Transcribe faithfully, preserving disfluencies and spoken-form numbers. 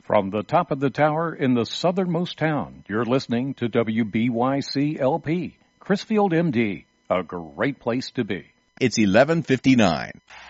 From the top of the tower in the southernmost town, you're listening to W B Y C L P, Chrisfield, M D, a great place to be. It's eleven fifty-nine.